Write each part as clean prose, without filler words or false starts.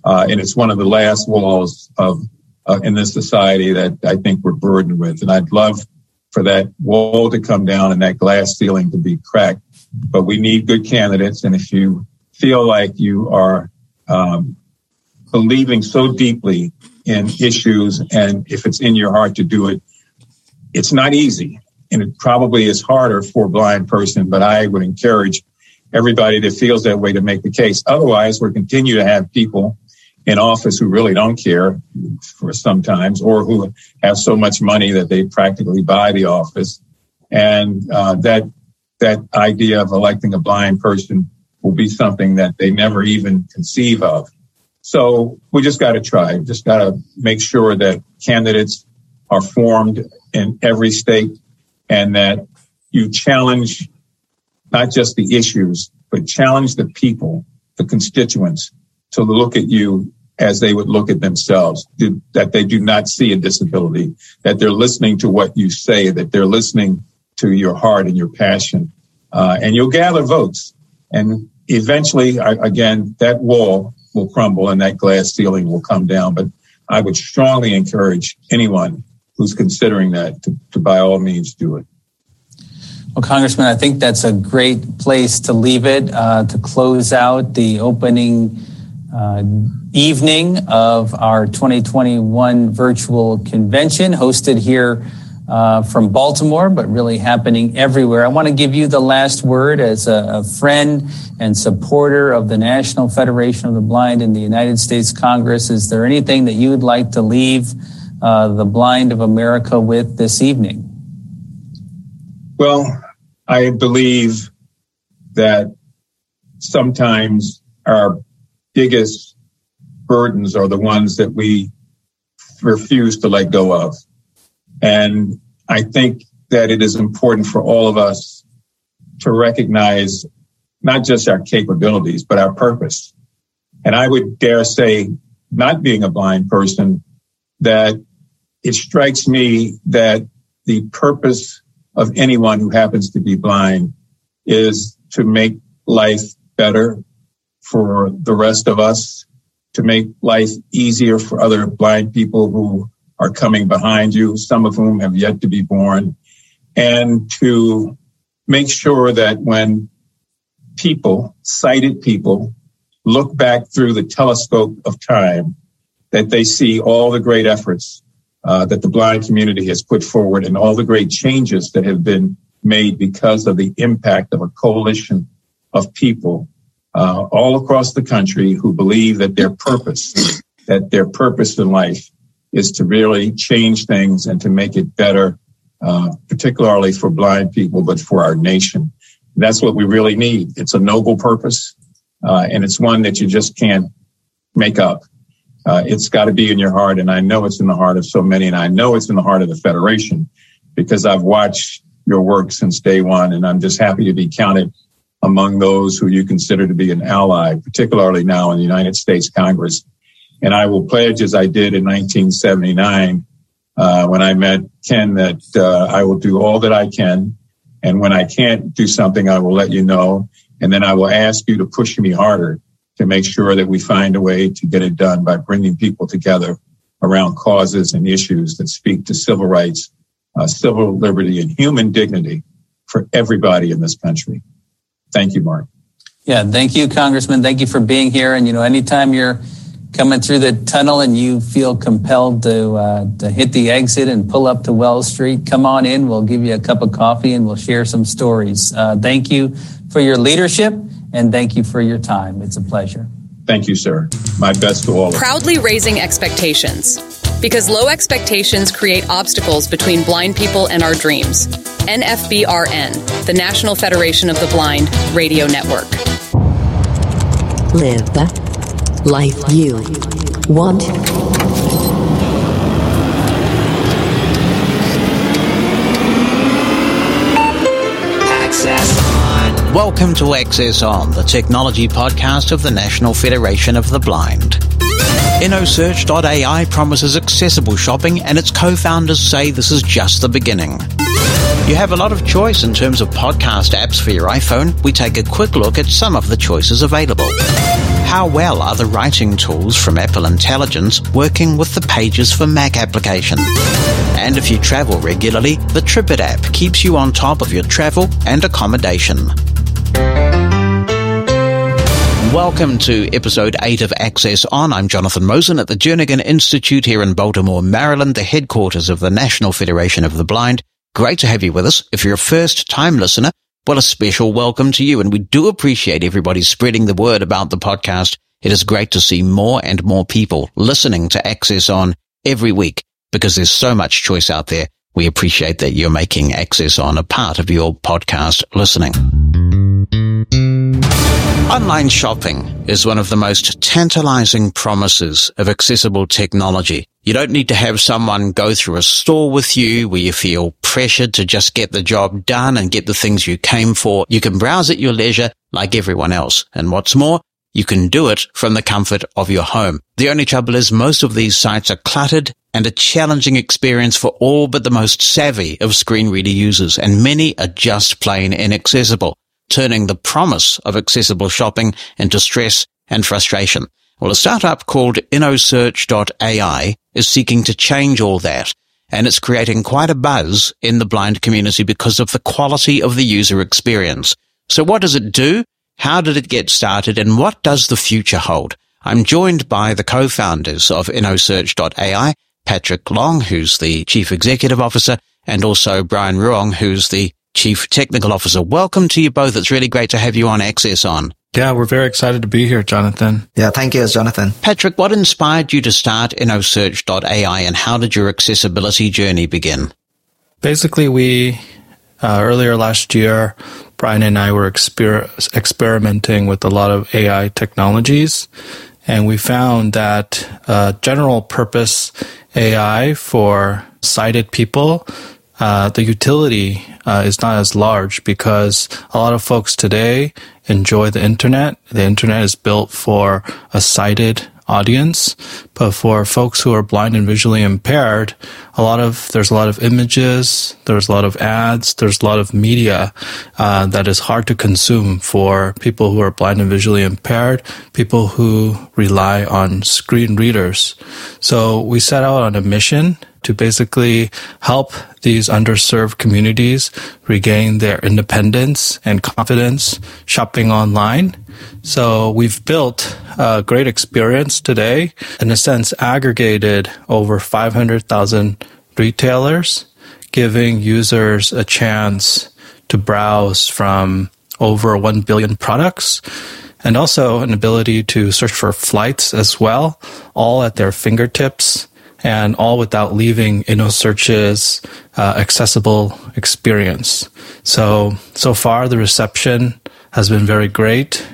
And it's one of the last walls of in this society that I think we're burdened with. And I'd love for that wall to come down and that glass ceiling to be cracked. But we need good candidates. And if you feel like you are believing so deeply in issues, and if it's in your heart to do it, it's not easy. And it probably is harder for a blind person, but I would encourage everybody that feels that way to make the case. Otherwise, we'll continue to have people in office who really don't care for sometimes, or who have so much money that they practically buy the office. And that idea of electing a blind person will be something that they never even conceive of. So we just got to try. Just got to make sure that candidates are formed in every state, and that you challenge not just the issues, but challenge the people, the constituents, to look at you as they would look at themselves, that they do not see a disability, that they're listening to what you say, that they're listening to your heart and your passion. And you'll gather votes. And eventually, again, that wall will crumble and that glass ceiling will come down. But I would strongly encourage anyone who's considering that to by all means do it. Well, Congressman, I think that's a great place to leave it, to close out the opening evening of our 2021 virtual convention, hosted here from Baltimore, but really happening everywhere. I want to give you the last word as a friend and supporter of the National Federation of the Blind in the United States Congress. Is there anything that you would like to leave the blind of America with this evening? Well, I believe that sometimes our biggest burdens are the ones that we refuse to let go of. And I think that it is important for all of us to recognize not just our capabilities, but our purpose. And I would dare say, not being a blind person, that it strikes me that the purpose of anyone who happens to be blind is to make life better for the rest of us, to make life easier for other blind people who are coming behind you, some of whom have yet to be born, and to make sure that when people, sighted people, look back through the telescope of time, that they see all the great efforts that the blind community has put forward and all the great changes that have been made because of the impact of a coalition of people all across the country who believe that their purpose in life is to really change things and to make it better, particularly for blind people, but for our nation. That's what we really need. It's a noble purpose, and it's one that you just can't make up. It's got to be in your heart, and I know it's in the heart of so many, and I know it's in the heart of the Federation because I've watched your work since day one, and I'm just happy to be counted among those who you consider to be an ally, particularly now in the United States Congress. And I will pledge, as I did in 1979, when I met Ken, that I will do all that I can. And when I can't do something, I will let you know. And then I will ask you to push me harder to make sure that we find a way to get it done by bringing people together around causes and issues that speak to civil rights, civil liberty, and human dignity for everybody in this country. Thank you, Mark. Yeah, thank you, Congressman. Thank you for being here. And, anytime you're coming through the tunnel and you feel compelled to hit the exit and pull up to Wells Street, come on in. We'll give you a cup of coffee and we'll share some stories. Thank you for your leadership and thank you for your time. It's a pleasure. Thank you, sir. My best to all of you. Proudly raising expectations, because low expectations create obstacles between blind people and our dreams. NFBRN, the National Federation of the Blind Radio Network. Live the life you want. Access On. Welcome to Access On, the technology podcast of the National Federation of the Blind. InnoSearch.ai promises accessible shopping, and its co-founders say this is just the beginning. You have a lot of choice in terms of podcast apps for your iPhone. We take a quick look at some of the choices available. How well are the writing tools from Apple Intelligence working with the Pages for Mac application? And if you travel regularly, the TripIt app keeps you on top of your travel and accommodation. Welcome to episode 8 of Access On. I'm Jonathan Mosen at the Jernigan Institute here in Baltimore, Maryland, the headquarters of the National Federation of the Blind. Great to have you with us. If you're a first-time listener, well, a special welcome to you, and we do appreciate everybody spreading the word about the podcast. It is great to see more and more people listening to Access On every week because there's so much choice out there. We appreciate that you're making Access On a part of your podcast listening. Online shopping is one of the most tantalizing promises of accessible technology. You don't need to have someone go through a store with you where you feel pressured to just get the job done and get the things you came for. You can browse at your leisure like everyone else. And what's more, you can do it from the comfort of your home. The only trouble is most of these sites are cluttered and a challenging experience for all but the most savvy of screen reader users, and many are just plain inaccessible, turning the promise of accessible shopping into stress and frustration. Well, a startup called InnoSearch.ai is seeking to change all that, and it's creating quite a buzz in the blind community because of the quality of the user experience. So what does it do? How did it get started, and what does the future hold? I'm joined by the co-founders of InnoSearch.ai, Patrick Long, who's the Chief Executive Officer, and also Brian Ruong, who's the Chief Technical Officer. Welcome to you both. It's really great to have you on Access On. Yeah, we're very excited to be here, Jonathan. Yeah, thank you, Jonathan. Patrick, what inspired you to start InnoSearch.ai, and how did your accessibility journey begin? Basically, we earlier last year, Brian and I were experimenting with a lot of AI technologies, and we found that general purpose AI for sighted people, the utility is not as large because a lot of folks today enjoy the internet. The internet is built for a sighted audience, but for folks who are blind and visually impaired, there's a lot of images, there's a lot of ads, there's a lot of media that is hard to consume for people who are blind and visually impaired, people who rely on screen readers. So we set out on a mission to basically help these underserved communities regain their independence and confidence shopping online. So we've built a great experience today, in a sense, aggregated over 500,000 retailers, giving users a chance to browse from over 1 billion products, and also an ability to search for flights as well, all at their fingertips, and all without leaving InnoSearch's accessible experience. So far the reception has been very great.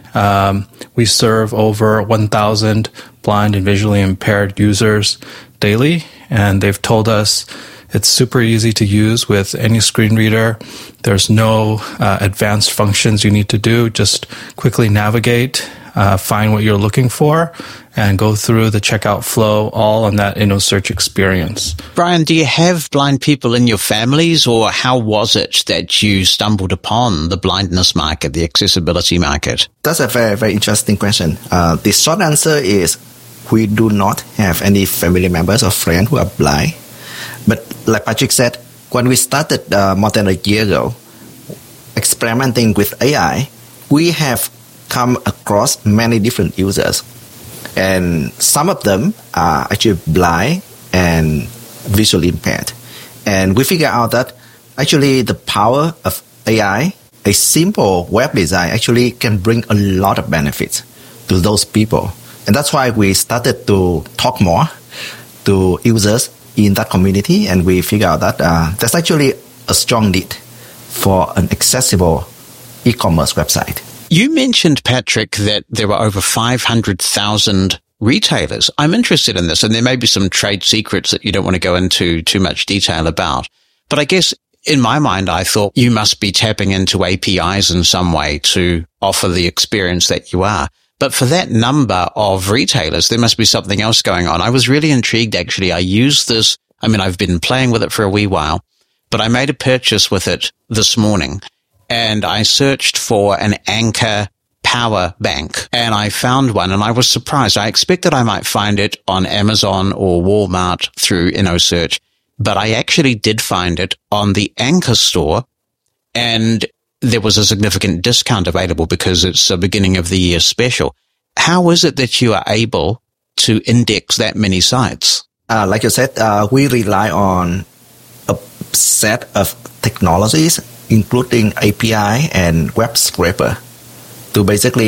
We serve over 1,000 blind and visually impaired users daily, and they've told us it's super easy to use with any screen reader. There's no advanced functions you need to do. Just quickly navigate, find what you're looking for, and go through the checkout flow, all on that InnoSearch experience. Brian, do you have blind people in your families, or how was it that you stumbled upon the blindness market, the accessibility market? That's a very, very interesting question. The short answer is we do not have any family members or friends who are blind. But like Patrick said, when we started more than a year ago, experimenting with AI, we have come across many different users. And some of them are actually blind and visually impaired. And we figure out that actually the power of AI, a simple web design, actually can bring a lot of benefits to those people. And that's why we started to talk more to users in that community. And we figure out that there's actually a strong need for an accessible e-commerce website. You mentioned, Patrick, that there were over 500,000 retailers. I'm interested in this, and there may be some trade secrets that you don't want to go into too much detail about. But I guess in my mind, I thought you must be tapping into APIs in some way to offer the experience that you are. But for that number of retailers, there must be something else going on. I was really intrigued, actually. I used this. I've been playing with it for a wee while, but I made a purchase with it this morning. And I searched for an Anchor power bank, and I found one, and I was surprised. I expected I might find it on Amazon or Walmart through InnoSearch, but I actually did find it on the Anchor store, and there was a significant discount available because it's a beginning of the year special. How is it that you are able to index that many sites? Like you said, we rely on a set of technologies, including API and web scraper, to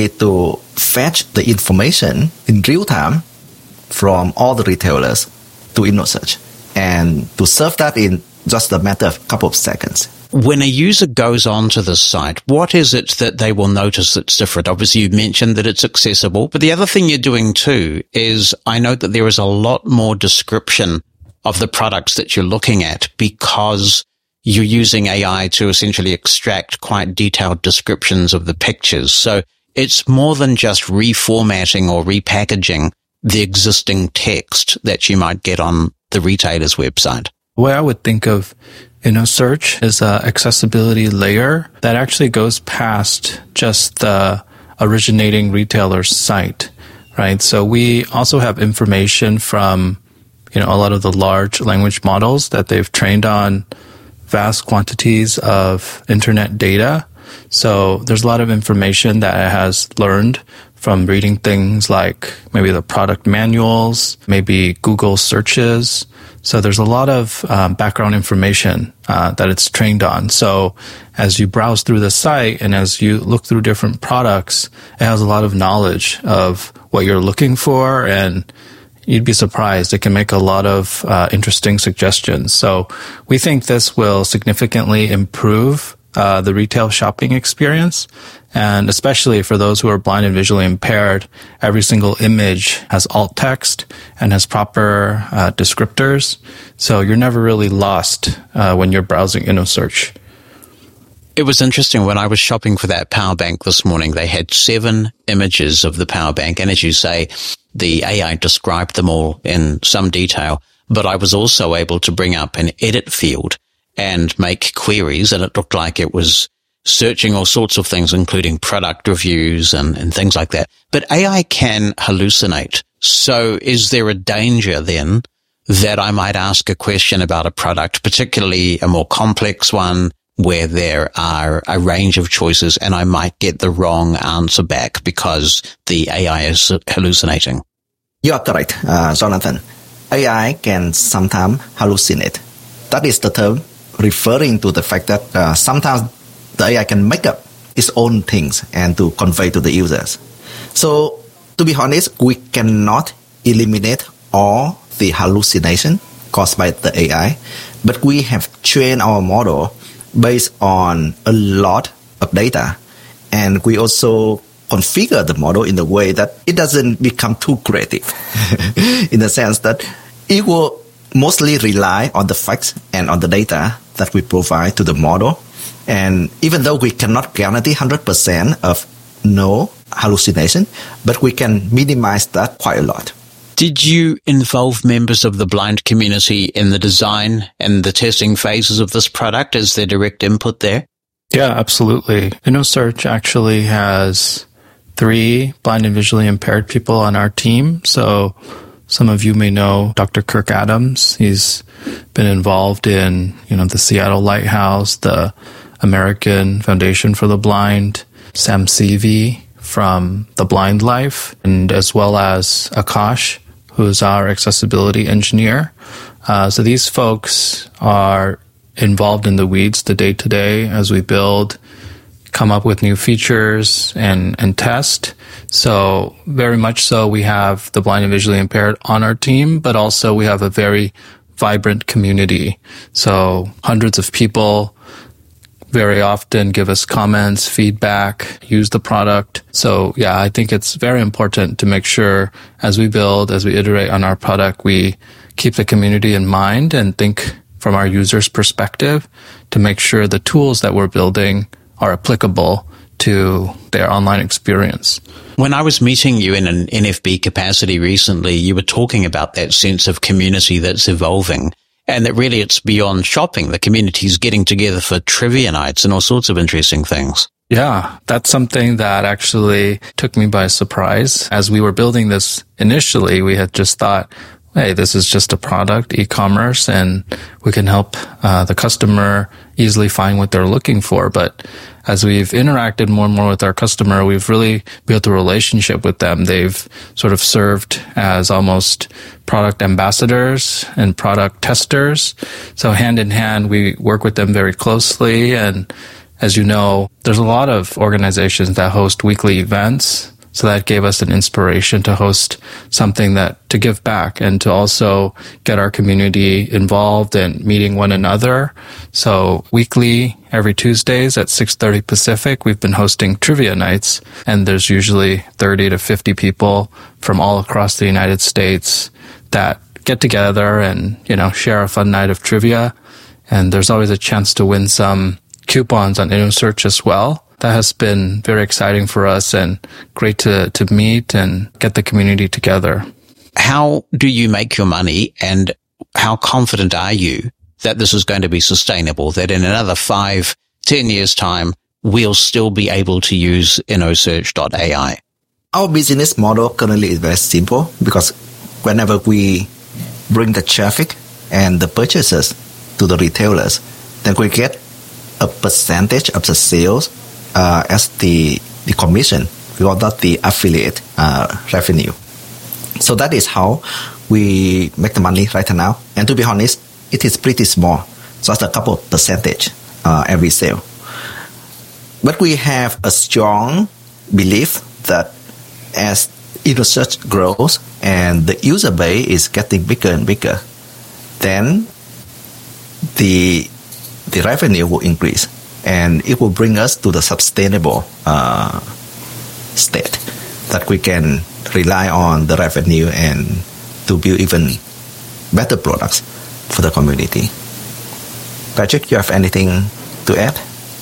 fetch the information in real time from all the retailers to InnoSearch, and to serve that in just a matter of a couple of seconds. When a user goes onto the site, what is it that they will notice that's different? Obviously, you mentioned that it's accessible, but the other thing you're doing too is I note that there is a lot more description of the products that you're looking at because you're using AI to essentially extract quite detailed descriptions of the pictures. So it's more than just reformatting or repackaging the existing text that you might get on the retailer's website. The way I would think of InnoSearch is an accessibility layer that actually goes past just the originating retailer's site, right? So we also have information from, a lot of the large language models that they've trained on vast quantities of internet data. So there's a lot of information that it has learned from reading things like maybe the product manuals, maybe Google searches. So there's a lot of background information that it's trained on. So as you browse through the site and as you look through different products, it has a lot of knowledge of what you're looking for, and you'd be surprised. It can make a lot of interesting suggestions. So we think this will significantly improve the retail shopping experience. And especially for those who are blind and visually impaired, every single image has alt text and has proper descriptors. So you're never really lost when you're browsing InnoSearch. It was interesting when I was shopping for that power bank this morning, they had 7 images of the power bank. And as you say, the AI described them all in some detail, but I was also able to bring up an edit field and make queries, and it looked like it was searching all sorts of things, including product reviews and things like that. But AI can hallucinate. So is there a danger then that I might ask a question about a product, particularly a more complex one where there are a range of choices, and I might get the wrong answer back because the AI is hallucinating? You are correct, Jonathan. AI can sometimes hallucinate. That is the term referring to the fact that sometimes the AI can make up its own things and to convey to the users. So, to be honest, we cannot eliminate all the hallucination caused by the AI, but we have trained our model based on a lot of data, and we also configure the model in a way that it doesn't become too creative in the sense that it will mostly rely on the facts and on the data that we provide to the model. And even though we cannot guarantee 100% of no hallucination, but we can minimize that quite a lot. Did you involve members of the blind community in the design and the testing phases of this product? Is there direct input there? Yeah, absolutely. InnoSearch actually has 3 blind and visually impaired people on our team. So some of you may know Dr. Kirk Adams. He's been involved in, the Seattle Lighthouse, the American Foundation for the Blind, Sam Seavey from The Blind Life, and as well as Akash, who's our accessibility engineer. So these folks are involved in the weeds the day-to-day as we build, come up with new features, and test. So very much so we have the blind and visually impaired on our team, but also we have a very vibrant community. So hundreds of people very often give us comments, feedback, use the product. So yeah, I think it's very important to make sure as we build, as we iterate on our product, we keep the community in mind and think from our users' perspective to make sure the tools that we're building are applicable to their online experience. When I was meeting you in an NFB capacity recently, you were talking about that sense of community that's evolving. And that really it's beyond shopping. The community's getting together for trivia nights and all sorts of interesting things. Yeah, that's something that actually took me by surprise. As we were building this initially, we had just thought, hey, this is just a product, e-commerce, and we can help the customer easily find what they're looking for. But as we've interacted more and more with our customer, we've really built a relationship with them. They've sort of served as almost product ambassadors and product testers. So hand in hand, we work with them very closely. And as you know, there's a lot of organizations that host weekly events. So that gave us an inspiration to host something to give back and to also get our community involved and meeting one another. So weekly, every Tuesdays at 6:30 Pacific, we've been hosting trivia nights, and there's usually 30 to 50 people from all across the United States that get together and, share a fun night of trivia. And there's always a chance to win some coupons on InnoSearch as well. That has been very exciting for us and great to meet and get the community together. How do you make your money, and how confident are you that this is going to be sustainable, that in another 5-10 years' time, we'll still be able to use InnoSearch.ai? Our business model currently is very simple because whenever we bring the traffic and the purchases to the retailers, then we get a percentage of the sales as the commission. We call that the affiliate revenue. So that is how we make the money right now. And to be honest, it is pretty small, just a couple of percentage every sale. But we have a strong belief that as InnoSearch grows and the user base is getting bigger and bigger, then the revenue will increase. And it will bring us to the sustainable state that we can rely on the revenue and to build even better products for the community. Patrick, you have anything to add?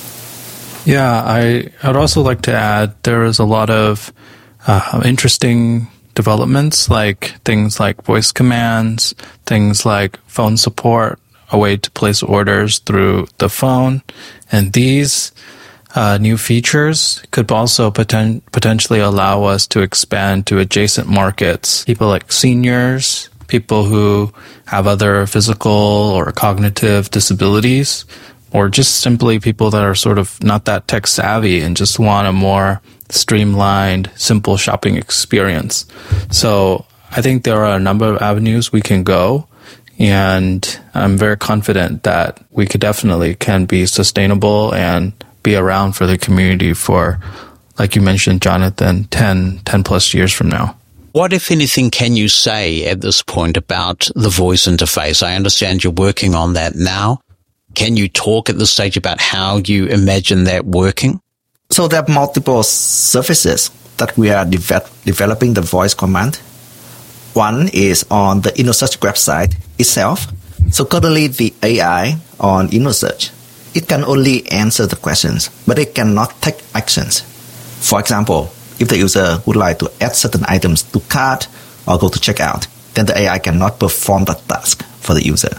Yeah, I'd also like to add there is a lot of interesting developments, like things like voice commands, things like phone support, a way to place orders through the phone. And these new features could also potentially allow us to expand to adjacent markets. People like seniors, people who have other physical or cognitive disabilities, or just simply people that are sort of not that tech savvy and just want a more streamlined, simple shopping experience. So I think there are a number of avenues we can go. And I'm very confident that we can be sustainable and be around for the community for, like you mentioned, Jonathan, 10 plus years from now. What, if anything, can you say at this point about the voice interface? I understand you're working on that now. Can you talk at this stage about how you imagine that working? So there are multiple services that we are developing the voice command. One is on the InnoSearch website itself. So currently the AI on InnoSearch, it can only answer the questions, but it cannot take actions. For example, if the user would like to add certain items to cart or go to checkout, then the AI cannot perform that task for the user.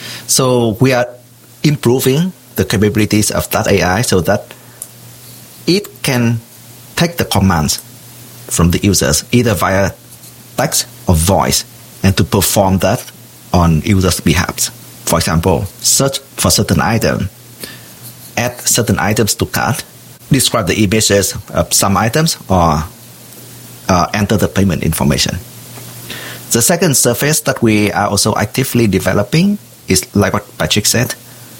So we are improving the capabilities of that AI so that it can take the commands from the users either via text or voice and to perform that on users' behalf. For example, search for certain item, add certain items to cart, describe the images of some items, or enter the payment information. The second service that we are also actively developing is, like what Patrick said,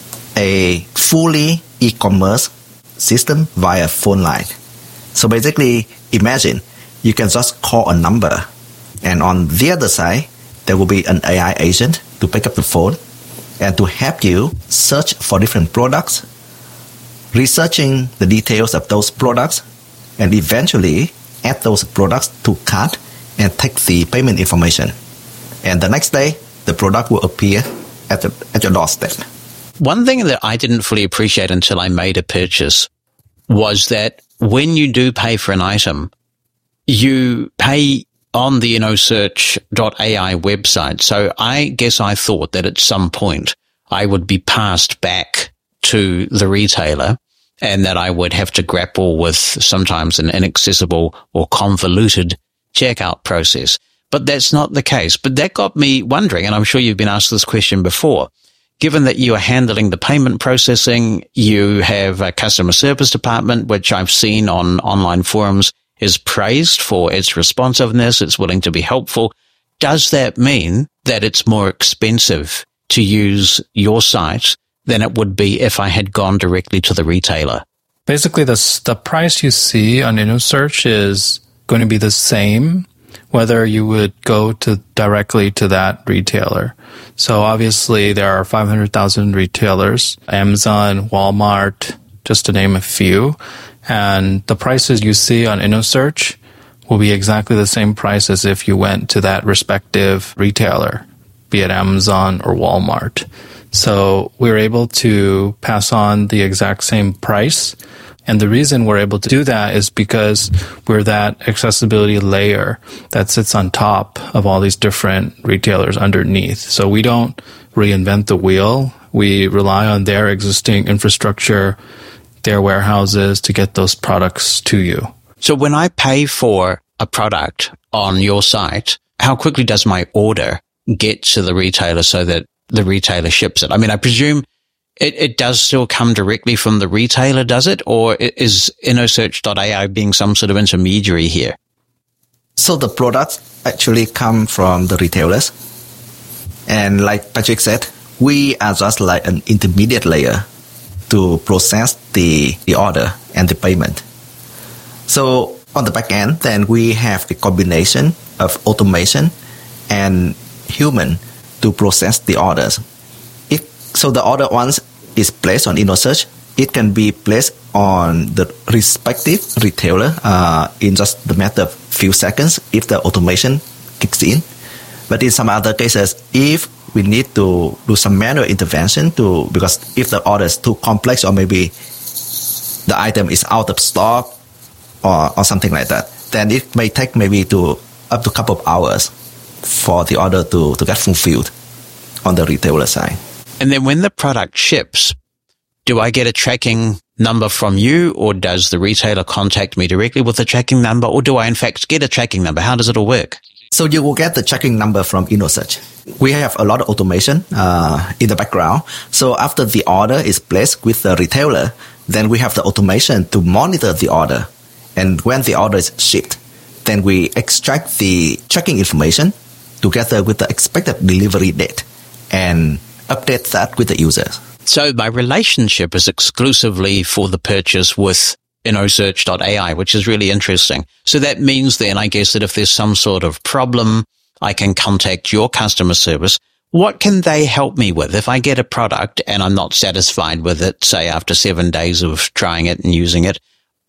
a fully e-commerce system via phone line. So basically, imagine you can just call a number, and on the other side, there will be an AI agent to pick up the phone and to help you search for different products, researching the details of those products, and eventually add those products to cart and take the payment information. And the next day, the product will appear at your doorstep. One thing that I didn't fully appreciate until I made a purchase was that when you do pay for an item, you pay on the InnoSearch.ai website. So I guess I thought that at some point I would be passed back to the retailer and that I would have to grapple with sometimes an inaccessible or convoluted checkout process. But that's not the case. But that got me wondering, and I'm sure you've been asked this question before, given that you are handling the payment processing, you have a customer service department, which I've seen on online forums is praised for its responsiveness, it's willing to be helpful. Does that mean that it's more expensive to use your site than it would be if I had gone directly to the retailer? Basically, the price you see on InnoSearch is going to be the same whether you would go directly to that retailer. So obviously there are 500,000 retailers, Amazon, Walmart, just to name a few. And the prices you see on InnoSearch will be exactly the same price as if you went to that respective retailer, be it Amazon or Walmart. So we're able to pass on the exact same price. And the reason we're able to do that is because we're that accessibility layer that sits on top of all these different retailers underneath. So we don't reinvent the wheel. We rely on their existing infrastructure, their warehouses to get those products to you. So when I pay for a product on your site, how quickly does my order get to the retailer so that the retailer ships it? I mean, I presume it does still come directly from the retailer, does it? Or is InnoSearch.ai being some sort of intermediary here? So the products actually come from the retailers. And like Patrick said, we are just like an intermediate layer to process the order and the payment. So on the back end, then we have the combination of automation and human to process the orders. So the order once is placed on InnoSearch, it can be placed on the respective retailer in just the matter of few seconds if the automation kicks in. But in some other cases, if we need to do some manual intervention because if the order is too complex or maybe the item is out of stock or something like that, then it may take maybe up to a couple of hours for the order to get fulfilled on the retailer side. And then when the product ships, do I get a tracking number from you, or does the retailer contact me directly with a tracking number, or do I in fact get a tracking number? How does it all work? So you will get the tracking number from InnoSearch. We have a lot of automation in the background. So after the order is placed with the retailer, then we have the automation to monitor the order. And when the order is shipped, then we extract the tracking information together with the expected delivery date and update that with the users. So my relationship is exclusively for the purchase with InnoSearch.ai, which is really interesting. So that means then, I guess, that if there's some sort of problem, I can contact your customer service. What can they help me with? If I get a product and I'm not satisfied with it, say after 7 days of trying it and using it,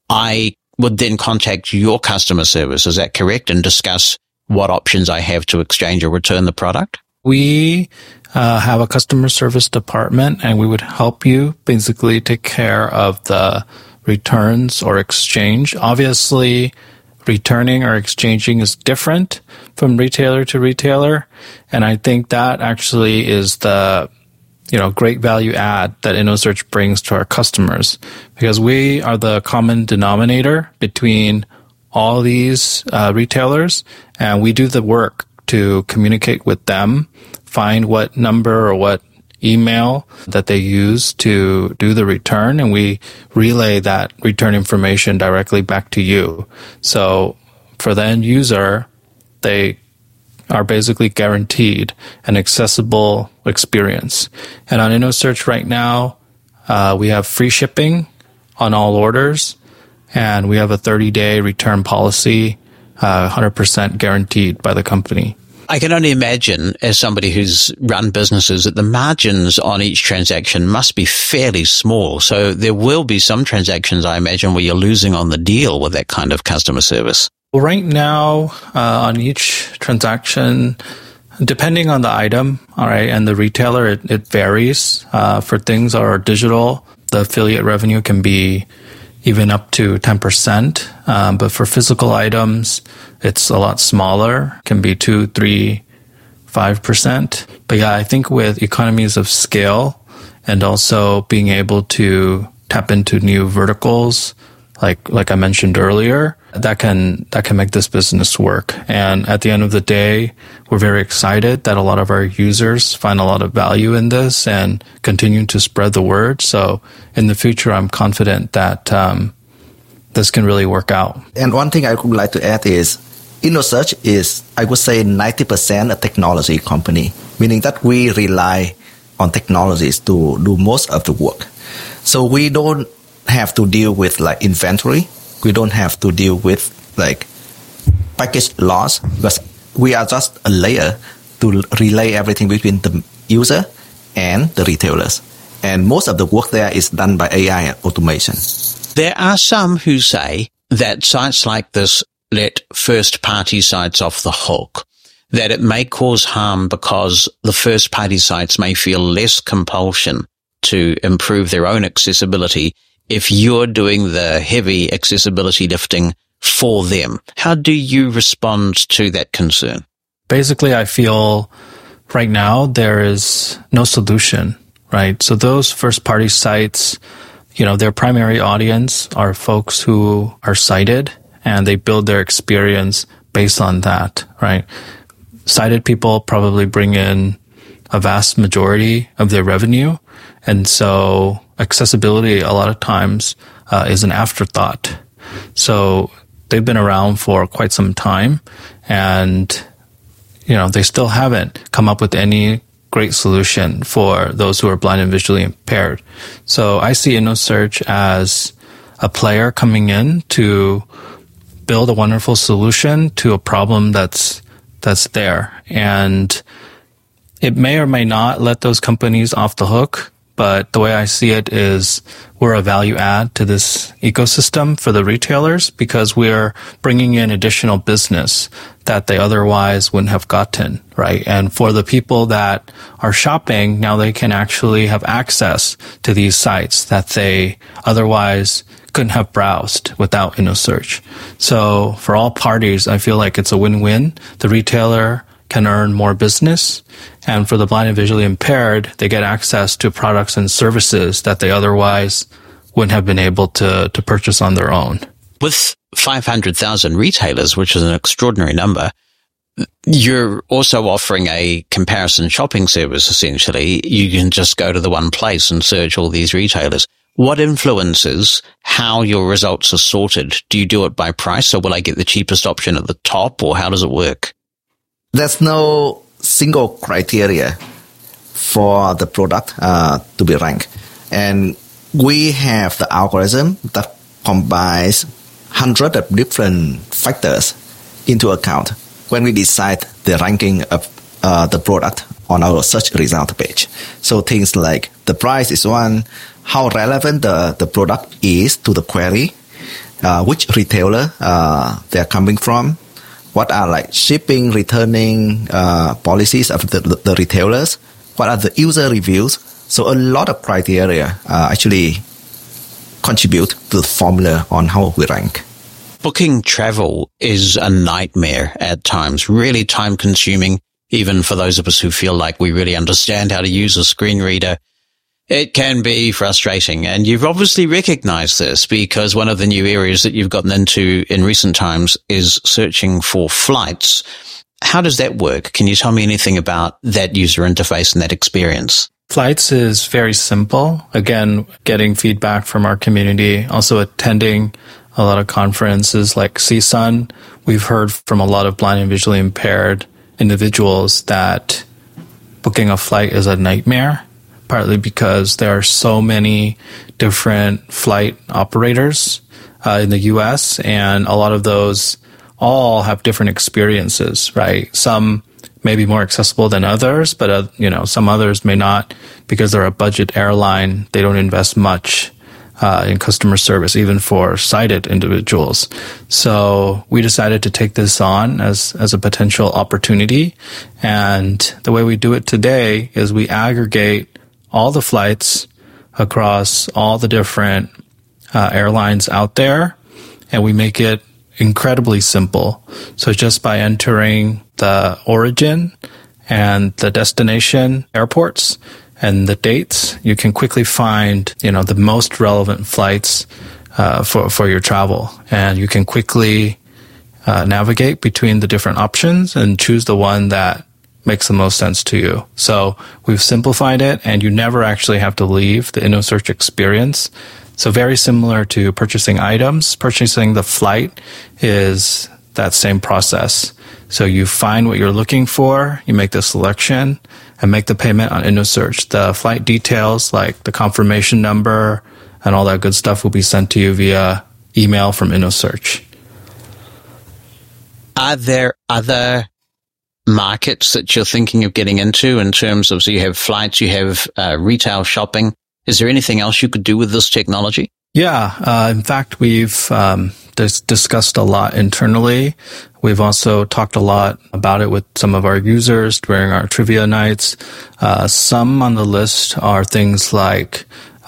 I would then contact your customer service. Is that correct? And discuss what options I have to exchange or return the product? We have a customer service department, and we would help you basically take care of the returns or exchange. Obviously, returning or exchanging is different from retailer to retailer, and I think that actually is the great value add that InnoSearch brings to our customers, because we are the common denominator between all these retailers, and we do the work to communicate with them, find what number or what email that they use to do the return, and we relay that return information directly back to you. So for the end user, they are basically guaranteed an accessible experience. And on InnoSearch right now, we have free shipping on all orders, and we have a 30-day return policy, 100% guaranteed by the company. I can only imagine, as somebody who's run businesses, that the margins on each transaction must be fairly small. So there will be some transactions, I imagine, where you're losing on the deal with that kind of customer service. Well, right now, on each transaction, depending on the item, all right, and the retailer, it varies. For things that are digital, the affiliate revenue can be even up to 10%. But for physical items, it's a lot smaller, can be 2, 3, 5%. But yeah, I think with economies of scale and also being able to tap into new verticals, like I mentioned earlier, that can make this business work. And at the end of the day, we're very excited that a lot of our users find a lot of value in this and continue to spread the word. So in the future, I'm confident that this can really work out. And one thing I would like to add is InnoSearch is, I would say, 90% a technology company, meaning that we rely on technologies to do most of the work. So we don't have to deal with like inventory. We don't have to deal with like package loss, because we are just a layer to relay everything between the user and the retailers. And most of the work there is done by AI and automation. There are some who say that sites like this let first-party sites off the hook, that it may cause harm because the first-party sites may feel less compulsion to improve their own accessibility if you're doing the heavy accessibility lifting for them. How do you respond to that concern? Basically, I feel right now there is no solution, right? So those first-party sites, their primary audience are folks who are sighted, and they build their experience based on that, right? Sighted people probably bring in a vast majority of their revenue. And so accessibility a lot of times is an afterthought. So they've been around for quite some time, and, they still haven't come up with any great solution for those who are blind and visually impaired. So I see InnoSearch as a player coming in to build a wonderful solution to a problem that's there. And it may or may not let those companies off the hook, but the way I see it is we're a value add to this ecosystem for the retailers, because we're bringing in additional business that they otherwise wouldn't have gotten, right? And for the people that are shopping, now they can actually have access to these sites that they otherwise couldn't have browsed without InnoSearch. So for all parties, I feel like it's a win-win. The retailer can earn more business, and for the blind and visually impaired, they get access to products and services that they otherwise wouldn't have been able to purchase on their own. With 500,000 retailers, which is an extraordinary number, you're also offering a comparison shopping service, essentially. You can just go to the one place and search all these retailers. What influences how your results are sorted? Do you do it by price, or will I get the cheapest option at the top, or how does it work? There's no single criteria for the product to be ranked. And we have the algorithm that combines hundreds of different factors into account when we decide the ranking of the product on our search result page. So things like the price is one, how relevant the product is to the query, which retailer they're coming from, what are like shipping, returning policies of the retailers, what are the user reviews. So a lot of criteria actually contribute to the formula on how we rank. Booking travel is a nightmare at times, really time consuming, even for those of us who feel like we really understand how to use a screen reader. It can be frustrating, and you've obviously recognized this, because one of the new areas that you've gotten into in recent times is searching for flights. How does that work? Can you tell me anything about that user interface and that experience? Flights is very simple. Again, getting feedback from our community, also attending a lot of conferences like CSUN. We've heard from a lot of blind and visually impaired individuals that booking a flight is a nightmare, partly because there are so many different flight operators in the US, and a lot of those all have different experiences, right? Some may be more accessible than others, but some others may not, because they're a budget airline. They don't invest much in customer service, even for sighted individuals. So we decided to take this on as a potential opportunity. And the way we do it today is we aggregate all the flights across all the different airlines out there, and we make it incredibly simple. So just by entering the origin and the destination airports, and the dates, you can quickly find, the most relevant flights for your travel. And you can quickly navigate between the different options and choose the one that makes the most sense to you. So we've simplified it, and you never actually have to leave the InnoSearch experience. So very similar to purchasing items, purchasing the flight is that same process. So you find what you're looking for, you make the selection, and make the payment on InnoSearch. The flight details, like the confirmation number and all that good stuff, will be sent to you via email from InnoSearch. Are there other markets that you're thinking of getting into in terms of, so you have flights, you have retail shopping. Is there anything else you could do with this technology? Yeah. In fact, we've discussed a lot internally. We've also talked a lot about it with some of our users during our trivia nights. Some on the list are things like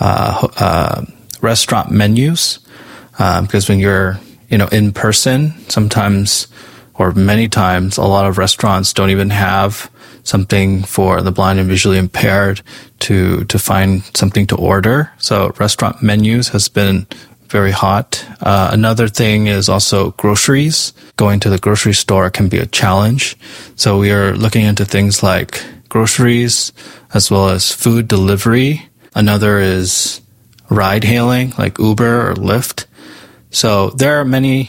restaurant menus, because when you're in person, sometimes or many times, a lot of restaurants don't even have something for the blind and visually impaired to find something to order. So restaurant menus has been very hot. Another thing is also groceries. Going to the grocery store can be a challenge. So we are looking into things like groceries as well as food delivery. Another is ride hailing like Uber or Lyft. So there are many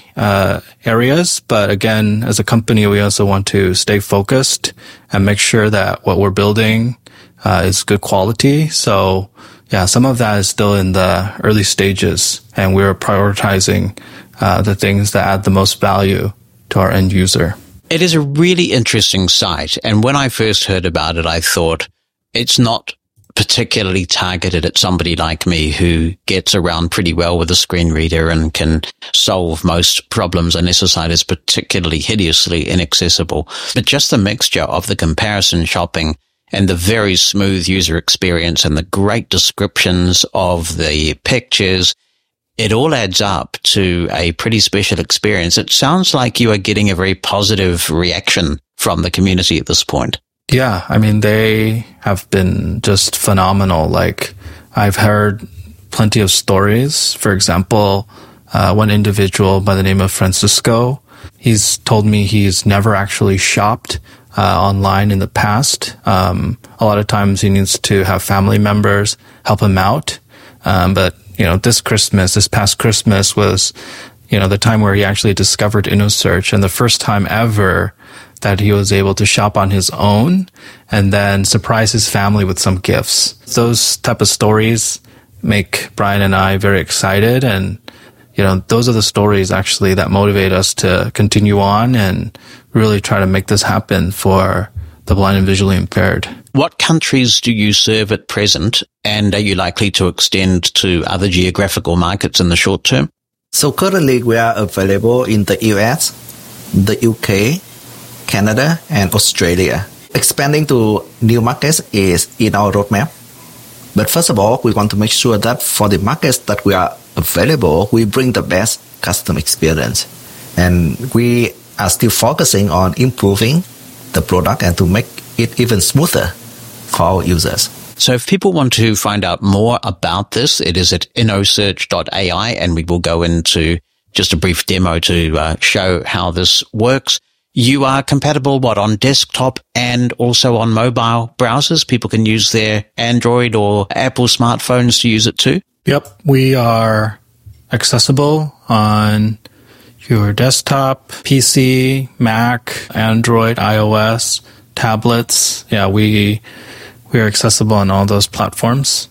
areas, but again, as a company, we also want to stay focused and make sure that what we're building is good quality. So yeah, some of that is still in the early stages, and we're prioritizing the things that add the most value to our end user. It is a really interesting site, and when I first heard about it, I thought it's not particularly targeted at somebody like me who gets around pretty well with a screen reader and can solve most problems unless the site is particularly hideously inaccessible. But just the mixture of the comparison shopping and the very smooth user experience and the great descriptions of the pictures, it all adds up to a pretty special experience. It sounds like you are getting a very positive reaction from the community at this point. Yeah, I mean, they have been just phenomenal. Like, I've heard plenty of stories. For example, one individual by the name of Francisco, he's told me he's never actually shopped online in the past. A lot of times he needs to have family members help him out. But, this past Christmas was, the time where he actually discovered InnoSearch, and the first time ever that he was able to shop on his own and then surprise his family with some gifts. Those type of stories make Brian and I very excited. And, those are the stories actually that motivate us to continue on and really try to make this happen for the blind and visually impaired. What countries do you serve at present, and are you likely to extend to other geographical markets in the short term? So currently we are available in the US, the UK, Canada, and Australia. Expanding to new markets is in our roadmap. But first of all, we want to make sure that for the markets that we are available, we bring the best customer experience. And we are still focusing on improving the product and to make it even smoother for our users. So if people want to find out more about this, it is at innosearch.ai, and we will go into just a brief demo to show how this works. You are compatible, on desktop and also on mobile browsers? People can use their Android or Apple smartphones to use it too? Yep. We are accessible on your desktop, PC, Mac, Android, iOS, tablets. Yeah, we are accessible on all those platforms.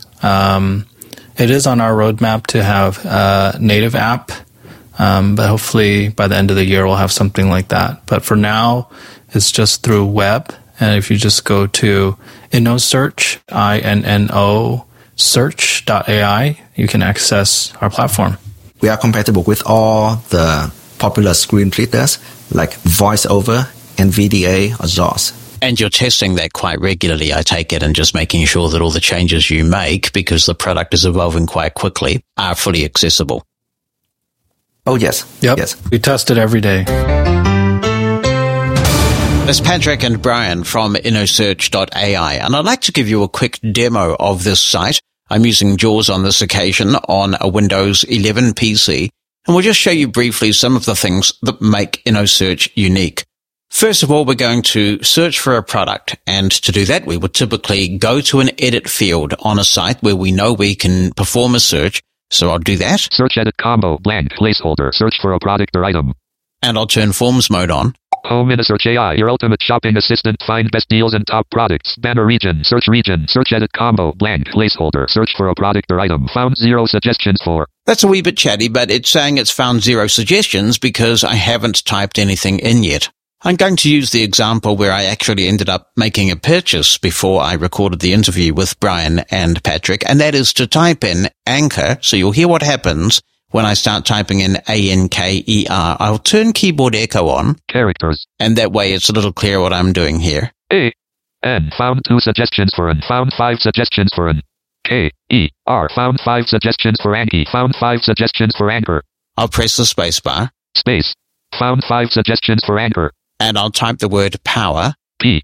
It is on our roadmap to have a native app. But hopefully by the end of the year, we'll have something like that. But for now, it's just through web. And if you just go to InnoSearch, INNO search.ai, you can access our platform. We are compatible with all the popular screen readers like VoiceOver, NVDA, or JAWS. And you're testing that quite regularly, I take it, and just making sure that all the changes you make, because the product is evolving quite quickly, are fully accessible. Oh, yes. Yep. Yes. We test it every day. It's Patrick and Brian from InnoSearch.ai, and I'd like to give you a quick demo of this site. I'm using JAWS on this occasion on a Windows 11 PC, and we'll just show you briefly some of the things that make InnoSearch unique. First of all, we're going to search for a product, and to do that, we would typically go to an edit field on a site where we know we can perform a search. So I'll do that. Search edit combo, blank, placeholder, search for a product or item. And I'll turn forms mode on. Home InnoSearch AI, your ultimate shopping assistant. Find best deals and top products. Banner region, search edit combo, blank, placeholder, search for a product or item. Found 0 suggestions for. That's a wee bit chatty, but it's saying it's found 0 suggestions because I haven't typed anything in yet. I'm going to use the example where I actually ended up making a purchase before I recorded the interview with Brian and Patrick, and that is to type in Anchor. So you'll hear what happens when I start typing in ANKER. I'll turn keyboard echo on. Characters. And that way it's a little clearer what I'm doing here. A-N, found 2 suggestions for an, found 5 suggestions for an. K-E-R, found 5 suggestions for Anki, found 5 suggestions for Anchor. I'll press the space bar. Space. Found 5 suggestions for Anchor. And I'll type the word power.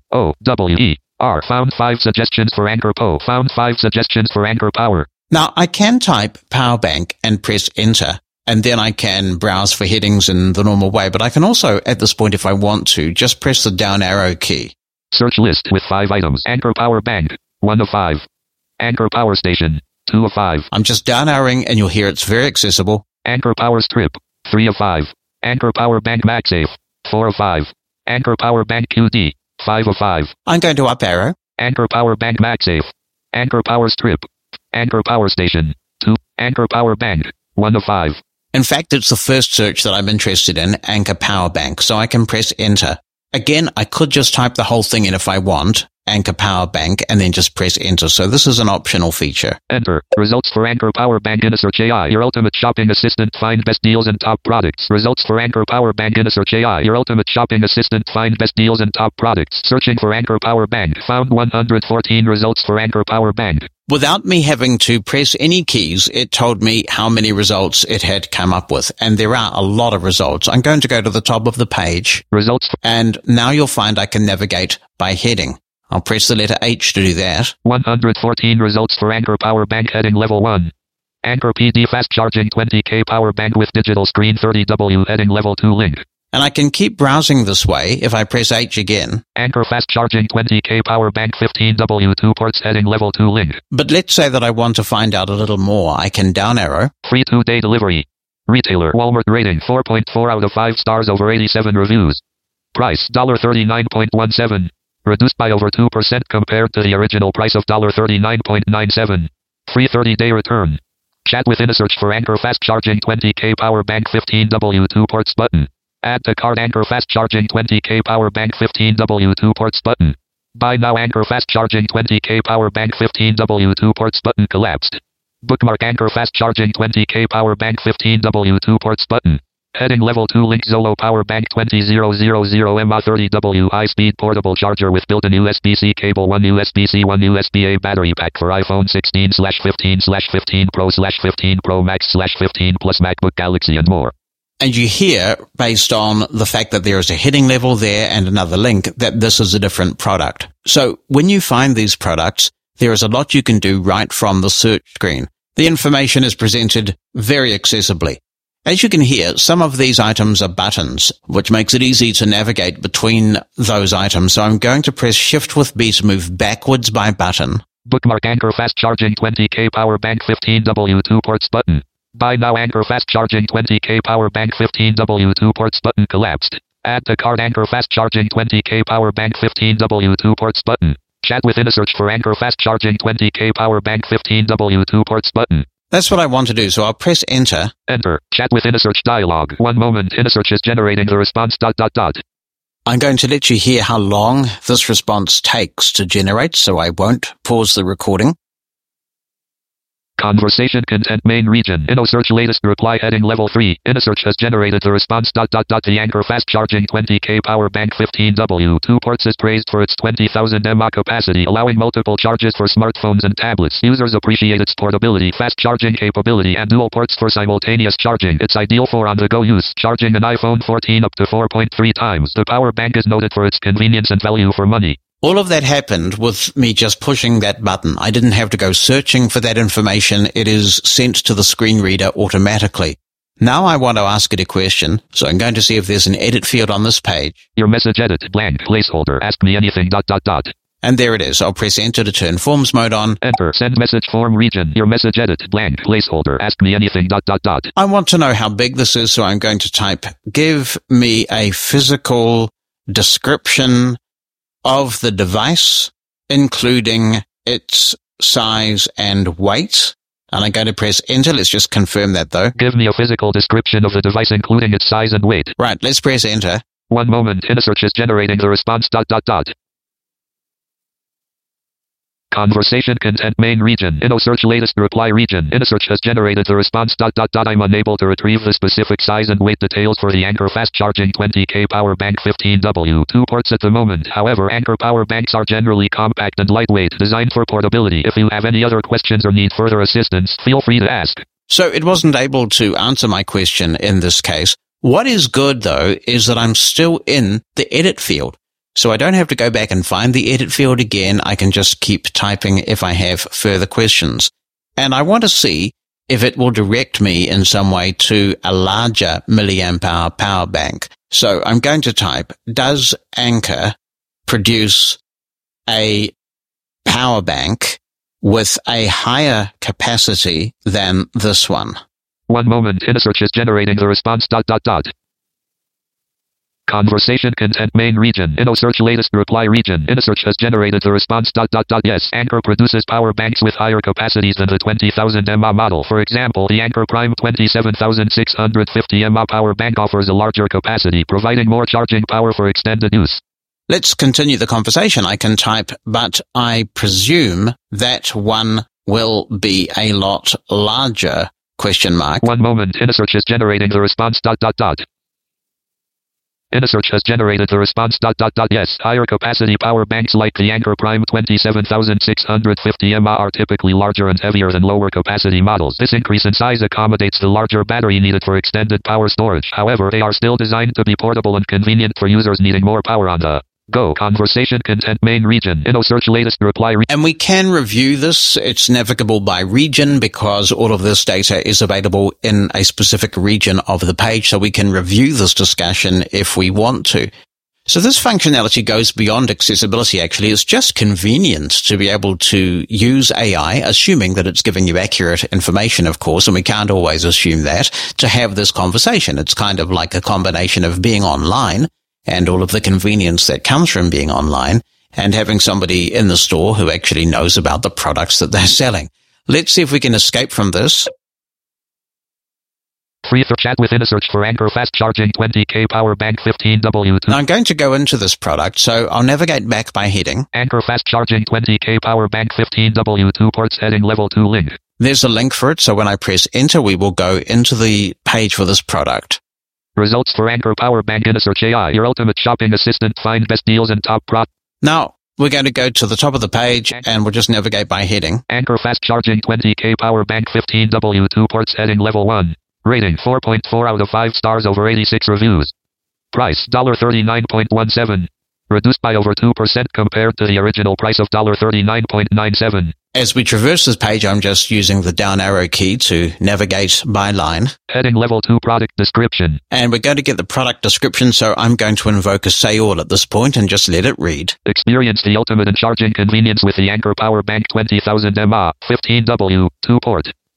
P-O-W-E-R, found 5 suggestions for Anchor Po, found 5 suggestions for Anchor Power. Now, I can type Power Bank and press Enter, and then I can browse for headings in the normal way, but I can also, at this point, if I want to, just press the down arrow key. Search list with 5 items. Anchor Power Bank, 1 of 5. Anchor Power Station, 2 of 5. I'm just down arrowing, and you'll hear it's very accessible. Anchor Power Strip, 3 of 5. Anchor Power Bank MagSafe, 4 of 5. Anchor Power Bank QD, 5 of 5. I'm going to up arrow. Anchor Power Bank MagSafe. Anchor Power Strip. Anchor Power Station, 2. Anchor Power Bank, 1 of 5. In fact, it's the first search that I'm interested in, Anchor Power Bank, so I can press Enter. Again, I could just type the whole thing in if I want, Anchor Power Bank, and then just press Enter. So this is an optional feature. Enter. Results for Anchor Power Bank InnoSearch AI, your ultimate shopping assistant. Find best deals and top products. Results for Anchor Power Bank InnoSearch AI, your ultimate shopping assistant. Find best deals and top products. Searching for Anchor Power Bank. Found 114 results for Anchor Power Bank. Without me having to press any keys, it told me how many results it had come up with. And there are a lot of results. I'm going to go to the top of the page. Results. And now you'll find I can navigate by heading. I'll press the letter H to do that. 114 results for Anchor Power Bank heading level 1. Anchor PD fast charging 20K power bank with digital screen 30W heading level 2 link. And I can keep browsing this way if I press H again. Anchor fast charging 20K power bank 15W 2 ports heading level 2 link. But let's say that I want to find out a little more. I can down arrow. Free 2-day delivery. Retailer Walmart rating 4.4 out of 5 stars over 87 reviews. Price $39.17. Reduced by over 2% compared to the original price of $39.97. Free 30-day return. Chat with InnoSearch for Anchor fast charging 20K power bank 15W 2 ports button. Add to cart Anchor fast charging 20K power bank 15W 2 ports button. Buy now Anchor fast charging 20K power bank 15W 2 ports button collapsed. Bookmark Anchor fast charging 20K power bank 15W 2 ports button. Heading level 2 link Zolo power bank 20000 MA30W high speed portable charger with built-in USB-C cable, 1 USB-C 1 USB-A battery pack for iPhone 16/15/15 Pro/15 Pro Max/15 Plus MacBook Galaxy and more. And you hear, based on the fact that there is a heading level there and another link, that this is a different product. So when you find these products, there is a lot you can do right from the search screen. The information is presented very accessibly. As you can hear, some of these items are buttons, which makes it easy to navigate between those items. So I'm going to press Shift with B to move backwards by button. Bookmark Anchor fast charging 20K power bank 15W 2 ports button. Buy now Anchor fast charging 20K power bank 15W 2 ports button collapsed. Add to cart Anchor fast charging 20K power bank 15W 2 ports button. Chat with InnoSearch for Anchor fast charging 20K power bank 15W 2 ports button. That's what I want to do, so I'll press Enter. Enter. Chat with InnoSearch dialog. 1 moment. InnoSearch is generating the response. I'm going to let you hear how long this response takes to generate, so I won't pause the recording. Conversation content main region. InnoSearch latest reply heading level 3. InnoSearch has generated the response ... The Anker fast charging 20K power bank 15W 2 ports is praised for its 20,000 mAh capacity, allowing multiple charges for smartphones and tablets. Users appreciate its portability, fast charging capability, and dual ports for simultaneous charging. It's ideal for on-the-go use, charging an iPhone 14 up to 4.3 times. The power bank is noted for its convenience and value for money. All of that happened with me just pushing that button. I didn't have to go searching for that information. It is sent to the screen reader automatically. Now I want to ask it a question, so I'm going to see if there's an edit field on this page. Your message edit, blank, placeholder, ask me anything ... And there it is. I'll press enter to turn forms mode on. Enter, send message form region. Your message edit, blank, placeholder, ask me anything ... I want to know how big this is, so I'm going to type, give me a physical description of the device, including its size and weight. And I'm going to press enter. Let's just confirm that though. Give me a physical description of the device, including its size and weight. Right, let's press enter. One moment, InnoSearch is generating the response ... Conversation content main region. InnoSearch latest reply region. InnoSearch has generated the response ... I'm unable to retrieve the specific size and weight details for the Anker fast charging 20K power bank 15W 2 ports at the moment. However, Anker power banks are generally compact and lightweight, designed for portability. If you have any other questions or need further assistance, feel free to ask. So it wasn't able to answer my question in this case. What is good though is that I'm still in the edit field. So I don't have to go back and find the edit field again. I can just keep typing if I have further questions. And I want to see if it will direct me in some way to a larger milliamp hour power bank. So I'm going to type, does Anker produce a power bank with a higher capacity than this one? One moment, InnoSearch is generating the response ... Conversation content main region. InnoSearch latest reply region. InnoSearch has generated the response ... Yes, Anker produces power banks with higher capacities than the 20,000 mAh model. For example, the Anker Prime 27,650 mAh power bank offers a larger capacity, providing more charging power for extended use. Let's continue the conversation. I can type, but I presume that one will be a lot larger, ? One moment, InnoSearch is generating the response ... InnoSearch has generated the response ... Yes, higher capacity power banks like the Anker Prime 27,650 mAh are typically larger and heavier than lower capacity models. This increase in size accommodates the larger battery needed for extended power storage. However, they are still designed to be portable and convenient for users needing more power on the go. Conversation content main region. InnoSearch latest reply. And we can review this. It's navigable by region because all of this data is available in a specific region of the page. So we can review this discussion if we want to. So this functionality goes beyond accessibility, actually. It's just convenient to be able to use AI, assuming that it's giving you accurate information, of course, and we can't always assume that, to have this conversation. It's kind of like a combination of being online and all of the convenience that comes from being online and having somebody in the store who actually knows about the products that they're selling. Let's see if we can escape from this. Free for chat with InnoSearch for Anker fast charging 20K power bank 15W2. Now I'm going to go into this product, so I'll navigate back by heading. Anker fast charging 20K power bank 15W2 ports heading level 2 link. There's a link for it, so when I press enter, we will go into the page for this product. Results for Anker power bank. InnoSearch AI, your ultimate shopping assistant. Find best deals and top products. Now, we're going to go to the top of the page and we'll just navigate by heading. Anker fast charging 20K power bank 15W2 ports heading level 1. Rating 4.4 out of 5 stars over 86 reviews. Price $39.17. Reduced by over 2% compared to the original price of $39.97. As we traverse this page, I'm just using the down arrow key to navigate by line. Heading level 2 product description. And we're going to get the product description, so I'm going to invoke a say all at this point and just let it read. Experience the ultimate in charging convenience with the Anker Power Bank 20,000 mAh 15W 2 port.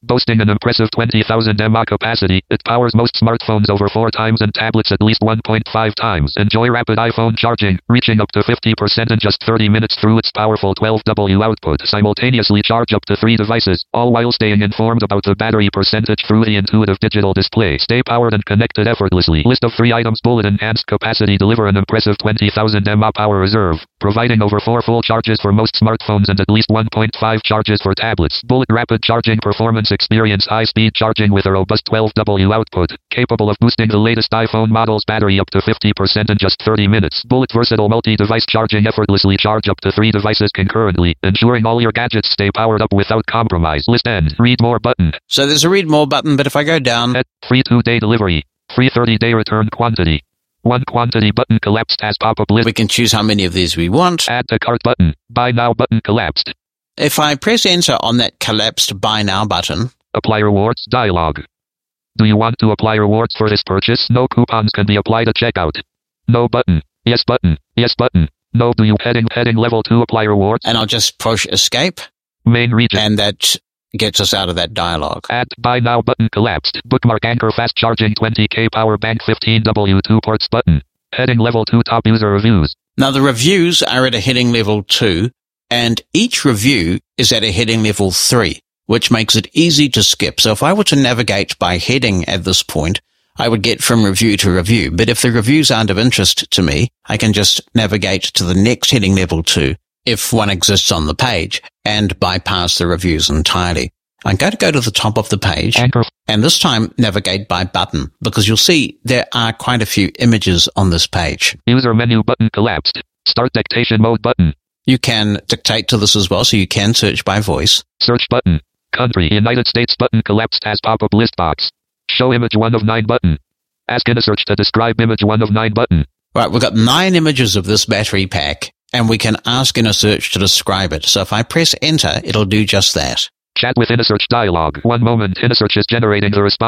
Boasting an impressive 20,000 mAh capacity, it powers most smartphones over 4 times and tablets at least 1.5 times. Enjoy rapid iPhone charging, reaching up to 50% in just 30 minutes through its powerful 12W output. Simultaneously charge up to 3 devices, all while staying informed about the battery percentage through the intuitive digital display. Stay powered and connected effortlessly. List of 3 items. Bullet enhanced capacity. Deliver an impressive 20,000 mAh power reserve, providing over 4 full charges for most smartphones and at least 1.5 charges for tablets. Bullet rapid charging performance. Experience high-speed charging with a robust 12W output, capable of boosting the latest iPhone model's battery up to 50% in just 30 minutes. Bullet versatile multi-device charging. Effortlessly charge up to 3 devices concurrently, ensuring all your gadgets stay powered up without compromise. List end. Read more button. So there's a read more button, but if I go down... Free 2-day delivery. Free 30-day return quantity. 1 quantity button collapsed as pop-up list. We can choose how many of these we want. Add to cart button. Buy now button collapsed. If I press enter on that collapsed buy now button... Apply rewards dialog. Do you want to apply rewards for this purchase? No coupons can be applied at checkout. No button. Yes button. Yes button. No. Do you heading level 2 apply rewards? And I'll just push escape. Main region. And that gets us out of that dialog. Add buy now button collapsed. Bookmark Anker fast charging 20K power bank 15W2 ports button. Heading level 2 top user reviews. Now the reviews are at a heading level 2 and each review is at a heading level 3, which makes it easy to skip. So if I were to navigate by heading at this point, I would get from review to review. But if the reviews aren't of interest to me, I can just navigate to the next heading level 2, if one exists on the page, and bypass the reviews entirely. I'm going to go to the top of the page, and this time navigate by button, because you'll see there are quite a few images on this page. User menu button collapsed. Start dictation mode button. You can dictate to this as well, so you can search by voice. Search button. Country United States button collapsed as pop-up list box. Show image 1 of 9 button. Ask in a search to describe image 1 of 9 button. Right, we've got 9 images of this battery pack, and we can ask in a search to describe it. So if I press enter, it'll do just that. Chat with InnoSearch dialog. 1 moment, InnoSearch is generating the response ...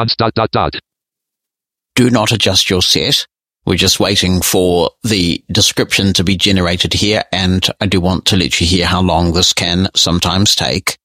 Do not adjust your set. We're just waiting for the description to be generated here, and I do want to let you hear how long this can sometimes take.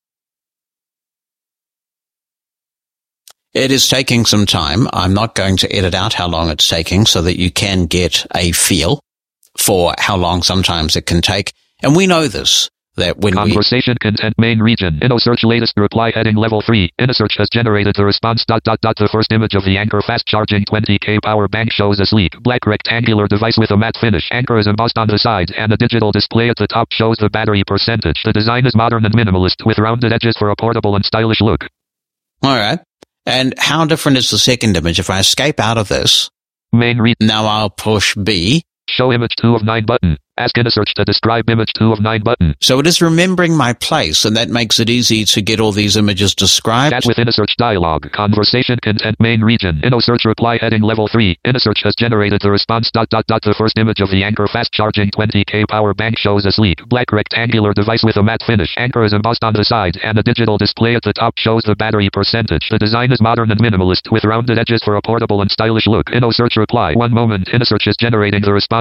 It is taking some time. I'm not going to edit out how long it's taking so that you can get a feel for how long sometimes it can take. And we know this, that when Conversation content main region. InnoSearch latest reply heading level 3. InnoSearch has generated the response ... The first image of the Anker fast charging 20K power bank shows a sleek, black rectangular device with a matte finish. Anker is embossed on the sides and a digital display at the top shows the battery percentage. The design is modern and minimalist with rounded edges for a portable and stylish look. All right. And how different is the second image? If I escape out of this, main region. Now I'll push B. Show image 2 of 9 button. Ask InnoSearch to describe image 2 of 9 button. So it is remembering my place, and that makes it easy to get all these images described. Chat with InnoSearch dialog. Conversation content main region. InnoSearch reply heading level 3. InnoSearch has generated the response ... The first image of the Anker fast charging 20K power bank shows a sleek, black rectangular device with a matte finish. Anker is embossed on the sides and a digital display at the top shows the battery percentage. The design is modern and minimalist with rounded edges for a portable and stylish look. InnoSearch reply. 1 moment. InnoSearch is generating the response ...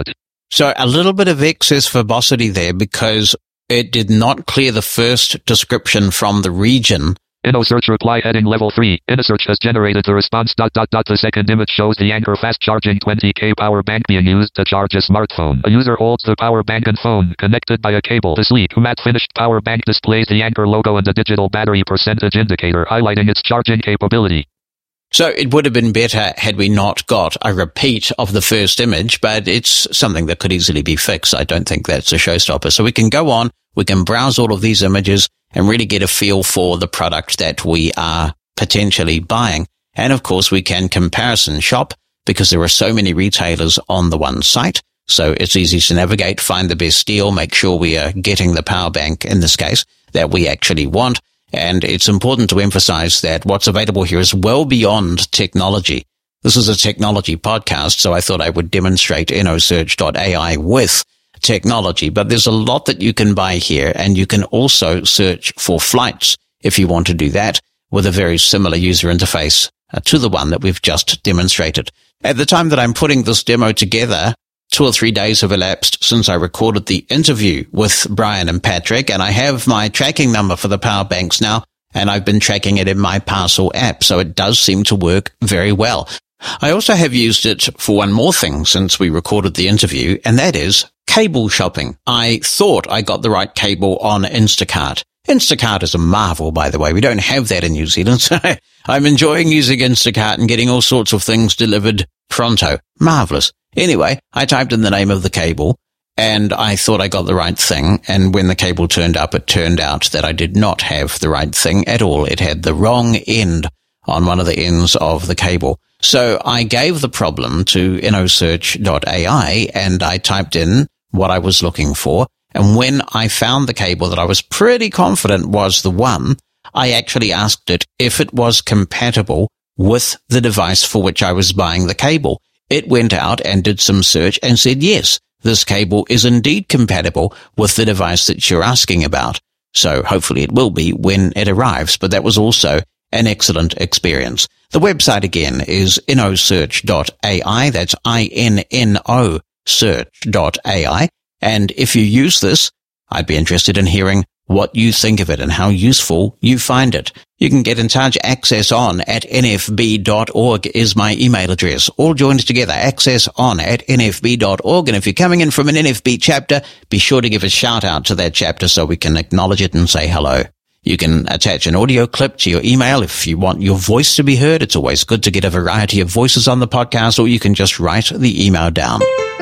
So a little bit of excess verbosity there because it did not clear the first description from the region. InnoSearch reply heading level 3. InnoSearch has generated the response ... The second image shows the Anker fast charging 20K power bank being used to charge a smartphone. A user holds the power bank and phone connected by a cable. The sleek, matte finished power bank displays the Anker logo and a digital battery percentage indicator highlighting its charging capability. So it would have been better had we not got a repeat of the first image, but it's something that could easily be fixed. I don't think that's a showstopper. So we can go on, we can browse all of these images and really get a feel for the product that we are potentially buying. And of course, we can comparison shop because there are so many retailers on the one site. So it's easy to navigate, find the best deal, make sure we are getting the power bank, in this case, that we actually want. And it's important to emphasize that what's available here is well beyond technology. This is a technology podcast, so I thought I would demonstrate InnoSearch.ai with technology. But there's a lot that you can buy here, and you can also search for flights if you want to do that with a very similar user interface to the one that we've just demonstrated. At the time that I'm putting this demo together, 2 or 3 days have elapsed since I recorded the interview with Brian and Patrick, and I have my tracking number for the power banks now, and I've been tracking it in my Parcel app, so it does seem to work very well. I also have used it for one more thing since we recorded the interview, and that is cable shopping. I thought I got the right cable on Instacart. Instacart is a marvel, by the way. We don't have that in New Zealand, so I'm enjoying using Instacart and getting all sorts of things delivered pronto. Marvelous. Anyway, I typed in the name of the cable, and I thought I got the right thing, and when the cable turned up, it turned out that I did not have the right thing at all. It had the wrong end on one of the ends of the cable. So I gave the problem to InnoSearch.ai, and I typed in what I was looking for, and when I found the cable that I was pretty confident was the one, I actually asked it if it was compatible with the device for which I was buying the cable. It went out and did some search and said, yes, this cable is indeed compatible with the device that you're asking about. So hopefully it will be when it arrives, but that was also an excellent experience. The website again is InnoSearch.ai. That's INNO search.ai. And if you use this, I'd be interested in hearing what you think of it and how useful you find it. You can get in touch. accesson@nfb.org is my email address. All joined together, accesson@nfb.org. And if you're coming in from an NFB chapter, be sure to give a shout out to that chapter so we can acknowledge it and say hello. You can attach an audio clip to your email if you want your voice to be heard. It's always good to get a variety of voices on the podcast, or you can just write the email down.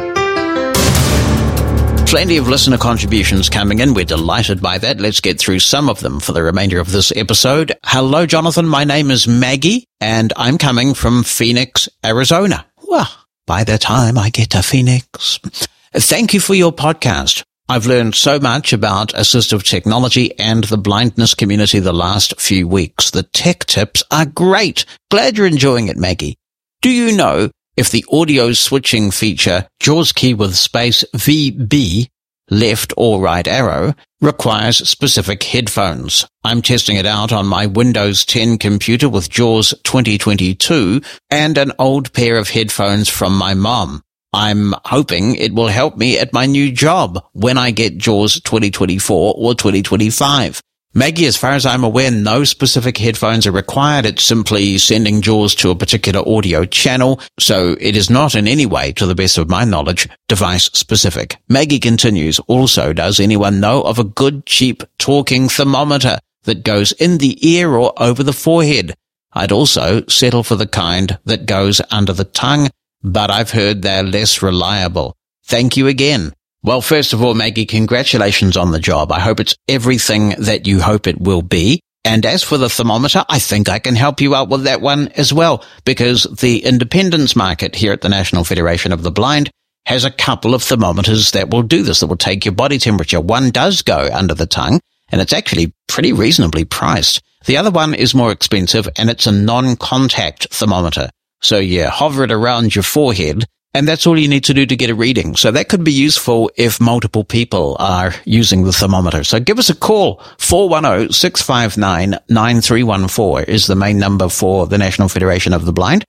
Plenty of listener contributions coming in. We're delighted by that. Let's get through some of them for the remainder of this episode. Hello, Jonathan. My name is Maggie, and I'm coming from Phoenix, Arizona. Well, by the time I get to Phoenix. Thank you for your podcast. I've learned so much about assistive technology and the blindness community the last few weeks. The tech tips are great. Glad you're enjoying it, Maggie. Do you know if the audio switching feature, JAWS key with space VB, left or right arrow, requires specific headphones? I'm testing it out on my Windows 10 computer with JAWS 2022 and an old pair of headphones from my mom. I'm hoping it will help me at my new job when I get JAWS 2024 or 2025. Maggie, as far as I'm aware, no specific headphones are required. It's simply sending JAWS to a particular audio channel, so it is not in any way, to the best of my knowledge, device specific. Maggie continues, also, does anyone know of a good, cheap talking thermometer that goes in the ear or over the forehead? I'd also settle for the kind that goes under the tongue, but I've heard they're less reliable. Thank you again. Well, first of all, Maggie, congratulations on the job. I hope it's everything that you hope it will be. And as for the thermometer, I think I can help you out with that one as well, because the independence market here at the National Federation of the Blind has a couple of thermometers that will do this, that will take your body temperature. One does go under the tongue, and it's actually pretty reasonably priced. The other one is more expensive, and it's a non-contact thermometer. So you hover it around your forehead, and that's all you need to do to get a reading. So that could be useful if multiple people are using the thermometer. So give us a call. 410-659-9314 is the main number for the National Federation of the Blind.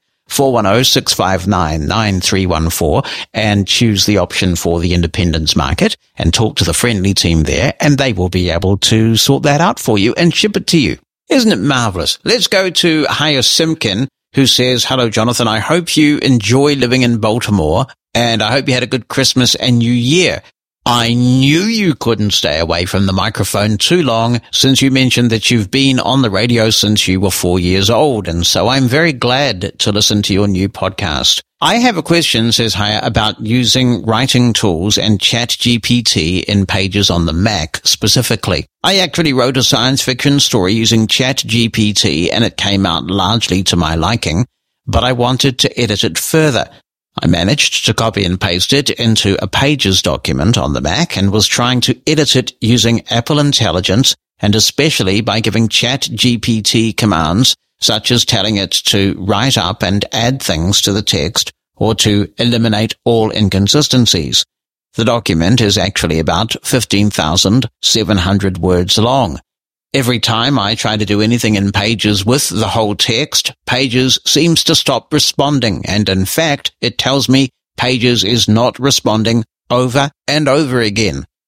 410-659-9314, and choose the option for the independence market and talk to the friendly team there, and they will be able to sort that out for you and ship it to you. Isn't it marvelous? Let's go to Haya Simkin, who says, hello, Jonathan. I hope you enjoy living in Baltimore, and I hope you had a good Christmas and New Year. I knew you couldn't stay away from the microphone too long, since you mentioned that you've been on the radio since you were 4 years old, and so I'm very glad to listen to your new podcast. I have a question, says Haya, about using writing tools and ChatGPT in Pages on the Mac specifically. I actually wrote a science fiction story using ChatGPT, and it came out largely to my liking, but I wanted to edit it further. I managed to copy and paste it into a Pages document on the Mac and was trying to edit it using Apple Intelligence, and especially by giving ChatGPT commands such as telling it to write up and add things to the text or to eliminate all inconsistencies. The document is actually about 15,700 words long. Every time I try to do anything in Pages with the whole text, Pages seems to stop responding, and in fact, it tells me Pages is not responding over and over again.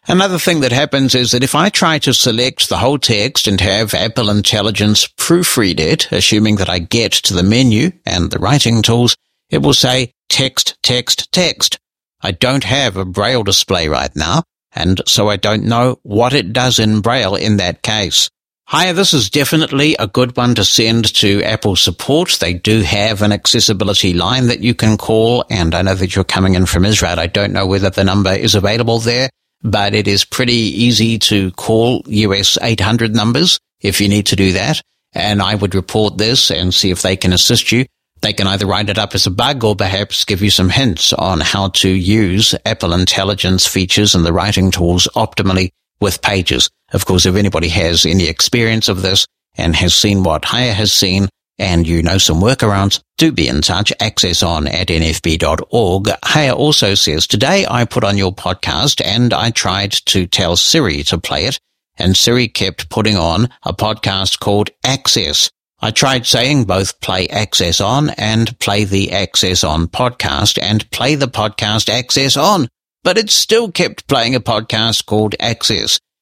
Another thing that happens is that if I try to select the whole text and have Apple Intelligence proofread it, assuming that I get to the menu and the writing tools, it will say text, text, text. I don't have a Braille display right now, and so I don't know what it does in Braille in that case. Hi, this is definitely a good one to send to Apple support. They do have an accessibility line that you can call, and I know that you're coming in from Israel. I don't know whether the number is available there, but it is pretty easy to call US 800 numbers if you need to do that, and I would report this and see if they can assist you. They can either write it up as a bug or perhaps give you some hints on how to use Apple Intelligence features and the writing tools optimally with Pages. Of course, if anybody has any experience of this and has seen what Haya has seen and you know some workarounds, do be in touch. accesson@nfb.org. Haya also says, today I put on your podcast and I tried to tell Siri to play it, and Siri kept putting on a podcast called Access. I tried saying both play Access On and play the Access On podcast and play the podcast Access On, but it still kept playing a podcast called Access.